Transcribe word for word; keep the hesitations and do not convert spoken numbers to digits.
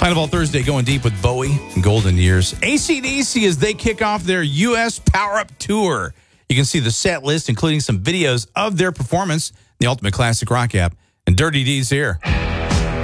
Final Ball Thursday going deep with Bowie and Golden Years. A C D C as they kick off their U S Power Up Tour. You can see the set list, including some videos of their performance in the Ultimate Classic Rock app. And Dirty D's here.